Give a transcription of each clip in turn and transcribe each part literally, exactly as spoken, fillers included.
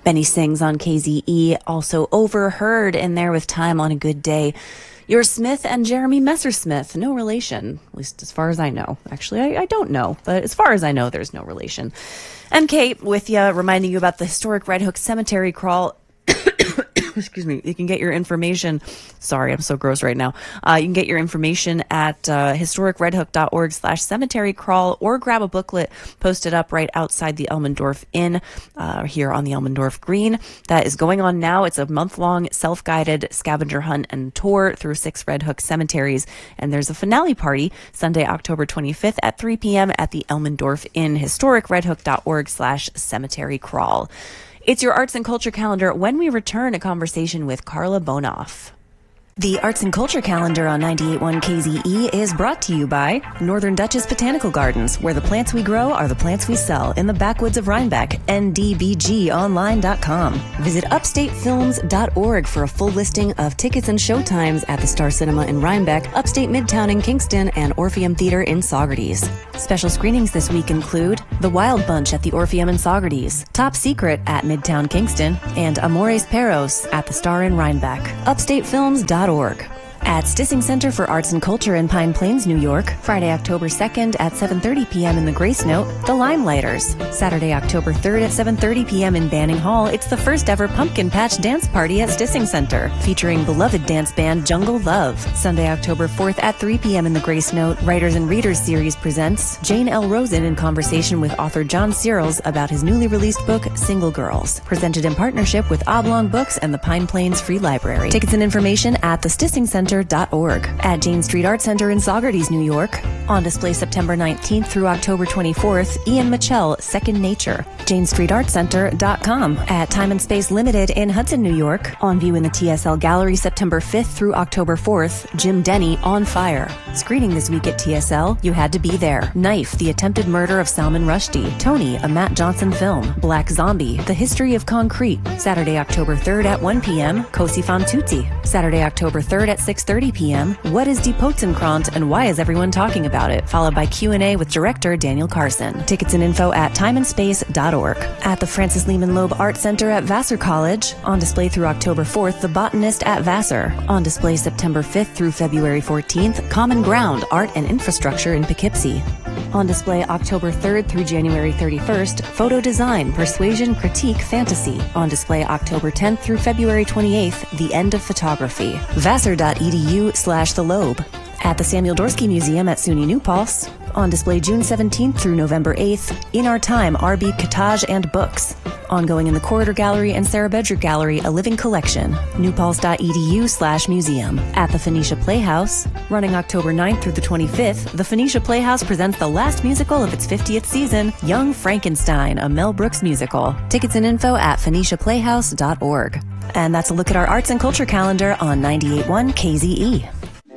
Benny Sings on K Z E, also Overheard in there with Time on a Good Day. You're Smith and Jeremy Messersmith, no relation, at least as far as I know. Actually, I, I don't know, but as far as I know, there's no relation. And Kate with you, reminding you about the historic Red Hook Cemetery crawl. Excuse me. You can get your information. Sorry, I'm so gross right now. Uh, you can get your information at uh, historicredhook.org slash cemetery crawl, or grab a booklet posted up right outside the Elmendorf Inn uh, here on the Elmendorf Green. That is going on now. It's a month-long self-guided scavenger hunt and tour through six Red Hook cemeteries. And there's a finale party Sunday, October twenty-fifth at three p.m. at the Elmendorf Inn, historicredhook.org slash cemetery crawl. It's your arts and culture calendar. When we return, a conversation with Carla Bonoff. The Arts and Culture Calendar on ninety-eight point one K Z E is brought to you by Northern Dutchess Botanical Gardens, where the plants we grow are the plants we sell in the backwoods of Rhinebeck. N D B G online dot com. Visit upstate films dot org for a full listing of tickets and showtimes at the Star Cinema in Rhinebeck, Upstate Midtown in Kingston, and Orpheum Theater in Saugerties. Special screenings this week include The Wild Bunch at the Orpheum in Saugerties, Top Secret at Midtown Kingston, and Amores Perros at the Star in Rhinebeck. upstate films dot org. At Stissing Center for Arts and Culture in Pine Plains, New York, Friday, October second at seven thirty p.m. in the Grace Note, The Limelighters. Saturday, October third at seven thirty p.m. in Banning Hall, it's the first ever Pumpkin Patch Dance Party at Stissing Center, featuring beloved dance band Jungle Love. Sunday, October fourth at three p.m. in the Grace Note, Writers and Readers Series presents Jane L. Rosen in conversation with author John Searles about his newly released book, Single Girls, presented in partnership with Oblong Books and the Pine Plains Free Library. Tickets and information at the stissing center dot org. At Jane Street Art Center in Saugerties, New York. On display September nineteenth through October twenty-fourth, Ian Mitchell, Second Nature. jane street art center dot com. At Time and Space Limited in Hudson, New York. On view in the T S L Gallery September fifth through October fourth, Jim Denny, On Fire. Screening this week at T S L, You Had to Be There. Knife, The Attempted Murder of Salman Rushdie. Tony, a Matt Johnson film. Black Zombie, The History of Concrete. Saturday, October third at one p.m., Cosi fan tutti. Saturday, October third at six thirty p.m., What is Die Potzenkrant and Why is Everyone Talking About It? Followed by Q and A with director Daniel Carson. Tickets and info at time and space dot org. At the Francis Lehman Loeb Art Center at Vassar College. On display through October fourth, The Botanist at Vassar. On display September fifth through February fourteenth, Common Ground, Art and Infrastructure in Poughkeepsie. On display October third through January thirty-first, Photo Design, Persuasion, Critique, Fantasy. On display October tenth through February twenty-eighth, The End of Photography. vassar dot e d u slash the Loeb. At the Samuel Dorsky Museum at SUNY New Paltz. On display June seventeenth through November eighth, In Our Time, R B Cottage and Books. Ongoing in the Corridor Gallery and Sarah Bedrick Gallery, A Living Collection. newpaltz dot e d u slash museum. At the Phoenicia Playhouse. Running October ninth through the twenty-fifth, the Phoenicia Playhouse presents the last musical of its fiftieth season, Young Frankenstein, a Mel Brooks musical. Tickets and info at phoenicia playhouse dot org. And that's a look at our arts and culture calendar on ninety-eight point one K Z E.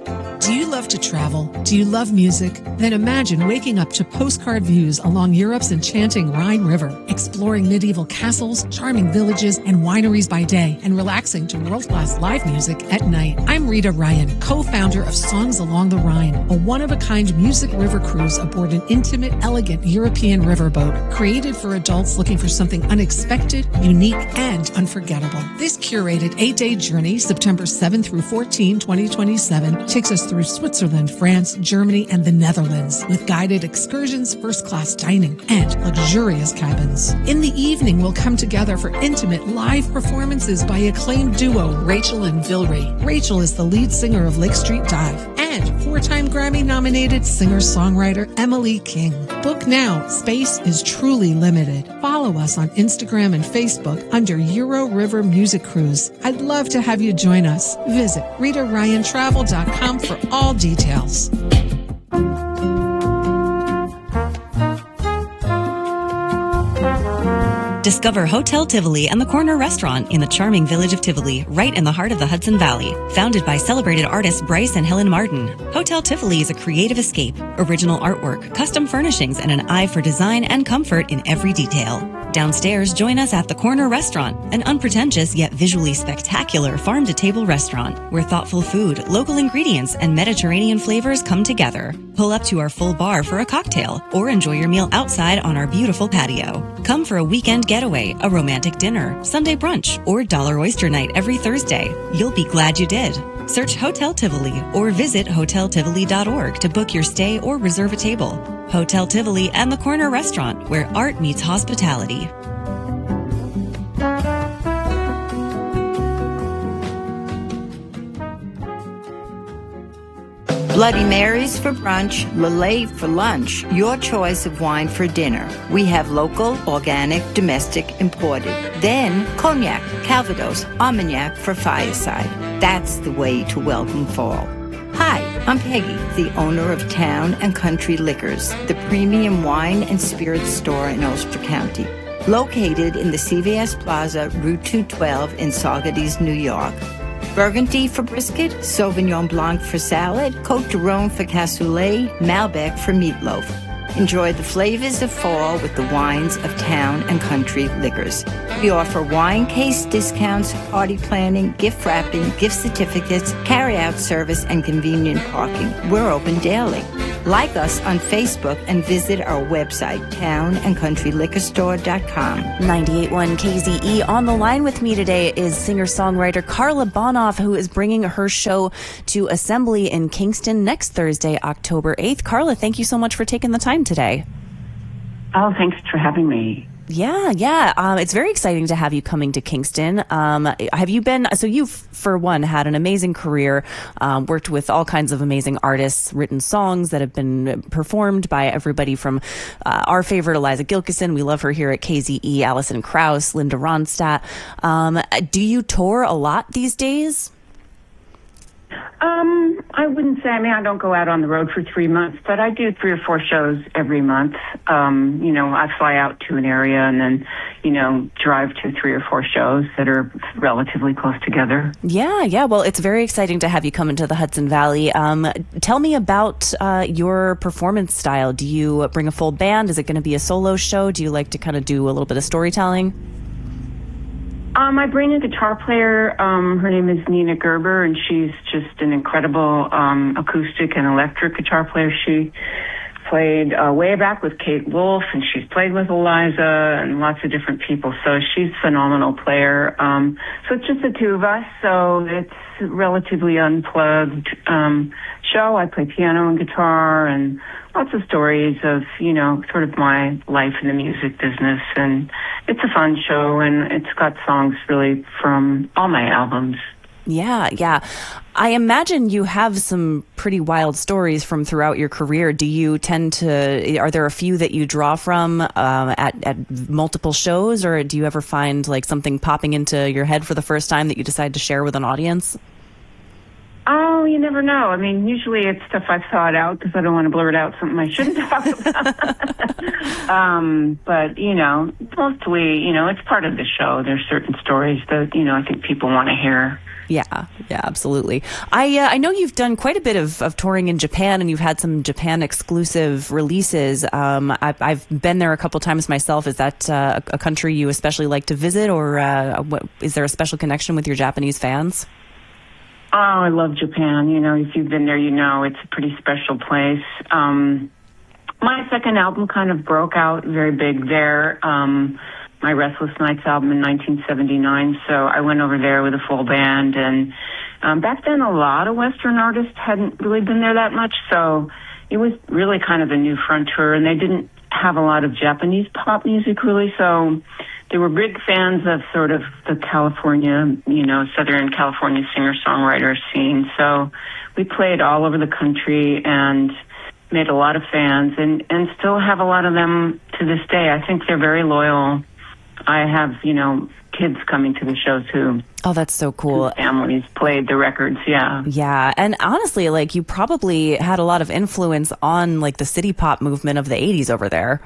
Do you love to travel? Do you love music? Then imagine waking up to postcard views along Europe's enchanting Rhine River, exploring medieval castles, charming villages, and wineries by day, and relaxing to world-class live music at night. I'm Rita Ryan, co-founder of Songs Along the Rhine, a one-of-a-kind music river cruise aboard an intimate, elegant European riverboat, created for adults looking for something unexpected, unique, and unforgettable. This curated eight-day journey, September seventh through fourteenth, twenty twenty-seven, takes us through Switzerland, France, Germany, and the Netherlands, with guided excursions, first-class dining, and luxurious cabins. In the evening, we'll come together for intimate live performances by acclaimed duo Rachel and Vilry. Rachel is the lead singer of Lake Street Dive, and four-time Grammy-nominated singer-songwriter Emily King. Book now. Space is truly limited. Follow us on Instagram and Facebook under Euro River Music Cruise. I'd love to have you join us. Visit rita ryan travel dot com for all details. Discover Hotel Tivoli and the Corner Restaurant in the charming village of Tivoli, right in the heart of the Hudson Valley. Founded by celebrated artists Bryce and Helen Martin, Hotel Tivoli is a creative escape, original artwork, custom furnishings, and an eye for design and comfort in every detail. downstairs, join us at The Corner Restaurant, an unpretentious yet visually spectacular farm-to-table restaurant where thoughtful food, local ingredients, and Mediterranean flavors come together. Pull up to our full bar for a cocktail or enjoy your meal outside on our beautiful patio. Come for a weekend getaway, a romantic dinner, Sunday brunch, or Dollar Oyster Night every Thursday. You'll be glad you did. Search Hotel Tivoli or visit hotel tivoli dot org to book your stay or reserve a table. Hotel Tivoli and The Corner Restaurant, where art meets hospitality. Bloody Marys for brunch, Lillet for lunch, your choice of wine for dinner. We have local, organic, domestic, imported. Then Cognac, Calvados, Armagnac for fireside. That's the way to welcome fall. Hi, I'm Peggy, the owner of Town and Country Liquors, the premium wine and spirits store in Ulster County. Located in the C V S Plaza, Route two twelve in Saugerties, New York. Burgundy for brisket, Sauvignon Blanc for salad, Côte de Rhône for cassoulet, Malbec for meatloaf. Enjoy the flavors of fall with the wines of Town and Country Liquors. We offer wine case discounts, party planning, gift wrapping, gift certificates, carry-out service, and convenient parking. We're open daily. Like us on Facebook and visit our website, town and country liquor store dot com. ninety-eight point one K Z E. On the line with me today is singer-songwriter Carla Bonoff, who is bringing her show to Assembly in Kingston next Thursday, October eighth. Carla, thank you so much for taking the time today. Oh, thanks for having me. Yeah, yeah. Um, it's very exciting to have you coming to Kingston. Um, have you been, so you've, for one, had an amazing career, um, worked with all kinds of amazing artists, written songs that have been performed by everybody from uh, our favorite Eliza Gilkison. We love her here at K Z E, Alison Krauss, Linda Ronstadt. Um, do you tour a lot these days? Um, I wouldn't say, I mean, I don't go out on the road for three months, but I do three or four shows every month. Um, you know, I fly out to an area and then, you know, drive to three or four shows that are relatively close together. Yeah, yeah. Well, it's very exciting to have you come into the Hudson Valley. Um, tell me about uh, your performance style. Do you bring a full band? Is it going to be a solo show? Do you like to kind of do a little bit of storytelling? Um, I bring a guitar player. Um, her name is Nina Gerber, and she's just an incredible um, acoustic and electric guitar player. She played uh, way back with Kate Wolf, and she's played with Eliza and lots of different people. So she's a phenomenal player. Um, so it's just the two of us. So it's a relatively unplugged um, show. I play piano and guitar and lots of stories of, you know, sort of my life in the music business. And it's a fun show, and it's got songs really from all my albums. Yeah, yeah. I imagine you have some pretty wild stories from throughout your career. Do you tend to, are there a few that you draw from um, at, at multiple shows, or do you ever find like something popping into your head for the first time that you decide to share with an audience? Oh, you never know. I mean, usually it's stuff I've thought out because I don't want to blurt out something I shouldn't talk about. um, but, you know, mostly, you know, it's part of the show. There's certain stories that, you know, I think people want to hear. Yeah, yeah, absolutely. I uh, I know you've done quite a bit of, of touring in Japan, and you've had some Japan exclusive releases. Um, I, I've been there a couple times myself. Is that uh, a country you especially like to visit, or uh, what, is there a special connection with your Japanese fans? Oh, I love Japan. You know, if you've been there, you know it's a pretty special place. Um, my second album kind of broke out very big there. Um, my Restless Nights album in nineteen seventy-nine. So I went over there with a full band. And um, back then, a lot of Western artists hadn't really been there that much. So it was really kind of a new frontier. And they didn't have a lot of Japanese pop music, really. So they were big fans of sort of the California, you know, Southern California singer-songwriter scene. So we played all over the country and made a lot of fans, and, and still have a lot of them to this day. I think they're very loyal. I have, you know, kids coming to the show too. Oh, that's so cool. Families played the records, yeah. Yeah, and honestly, like, you probably had a lot of influence on, like, the city pop movement of the eighties over there.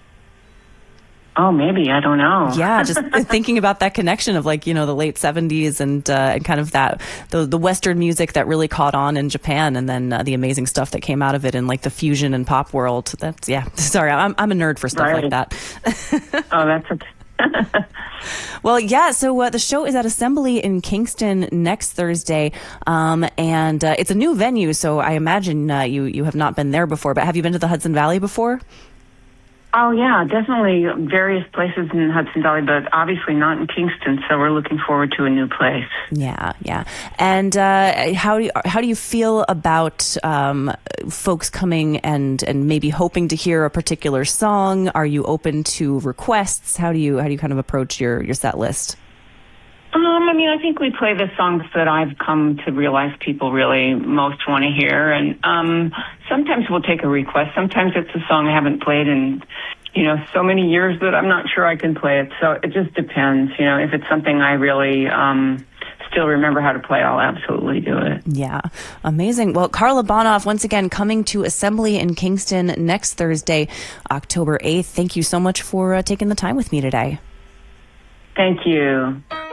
Oh, maybe. I don't know. Yeah, just thinking about that connection of, like, you know, the late seventies and uh, and kind of that, the the Western music that really caught on in Japan, and then uh, the amazing stuff that came out of it in, like, the fusion and pop world. That's, yeah, sorry, I'm I'm a nerd for stuff right. like that. Oh, that's Well, yeah, so uh, the show is at Assembly in Kingston next Thursday, um, and uh, it's a new venue, so I imagine uh, you, you have not been there before, but have you been to the Hudson Valley before? Oh, yeah, definitely various places in Hudson Valley, but obviously not in Kingston, so we're looking forward to a new place. Yeah, yeah. And uh, how do you, how do you feel about um, folks coming and, and maybe hoping to hear a particular song? Are you open to requests? How do you how do you kind of approach your, your set list? Um, I mean, I think we play the songs that I've come to realize people really most want to hear, and um, sometimes we'll take a request. Sometimes it's a song I haven't played in, you know, so many years that I'm not sure I can play it. So it just depends. You know, if it's something I really um, still remember how to play, I'll absolutely do it. Yeah, amazing. Well, Carla Bonoff, once again, coming to Assembly in Kingston next Thursday, October eighth. Thank you so much for uh, taking the time with me today. Thank you.